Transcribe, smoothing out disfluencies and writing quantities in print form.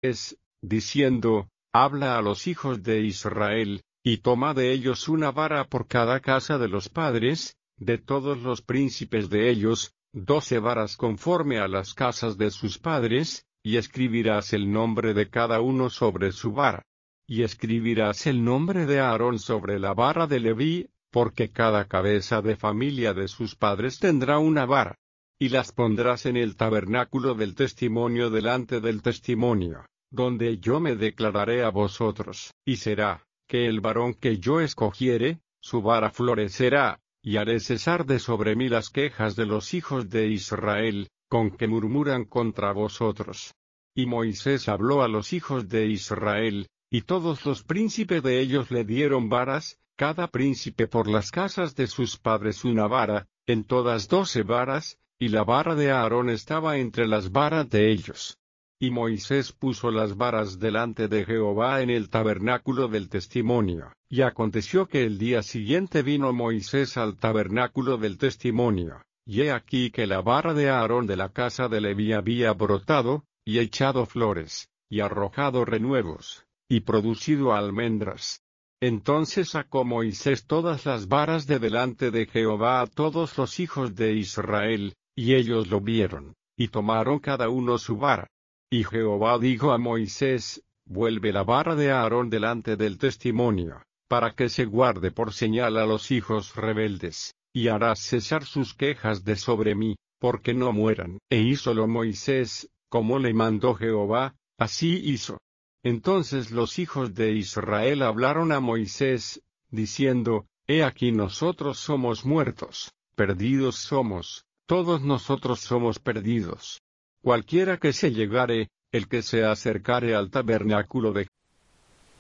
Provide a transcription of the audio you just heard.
diciendo: Habla a los hijos de Israel, y toma de ellos una vara por cada casa de los padres, de todos los príncipes de ellos, 12 varas conforme a las casas de sus padres, y escribirás el nombre de cada uno sobre su vara. Y escribirás el nombre de Aarón sobre la vara de Leví, porque cada cabeza de familia de sus padres tendrá una vara. Y las pondrás en el tabernáculo del testimonio delante del testimonio, donde yo me declararé a vosotros. Y será, que el varón que yo escogiere, su vara florecerá, y haré cesar de sobre mí las quejas de los hijos de Israel, con que murmuran contra vosotros. Y Moisés habló a los hijos de Israel, y todos los príncipes de ellos le dieron varas, cada príncipe por las casas de sus padres una vara, en todas 12 varas, y la vara de Aarón estaba entre las varas de ellos. Y Moisés puso las varas delante de Jehová en el tabernáculo del testimonio. Y aconteció que el día siguiente vino Moisés al tabernáculo del testimonio, y he aquí que la vara de Aarón de la casa de Leví había brotado, y echado flores, y arrojado renuevos, y producido almendras. Entonces sacó Moisés todas las varas de delante de Jehová a todos los hijos de Israel, y ellos lo vieron, y tomaron cada uno su vara. Y Jehová dijo a Moisés: Vuelve la vara de Aarón delante del testimonio, para que se guarde por señal a los hijos rebeldes, y harás cesar sus quejas de sobre mí, porque no mueran. E hízolo Moisés, como le mandó Jehová, así hizo. Entonces los hijos de Israel hablaron a Moisés, diciendo: He aquí nosotros somos muertos, perdidos somos, todos nosotros somos perdidos. Cualquiera que se llegare, el que se acercare al tabernáculo de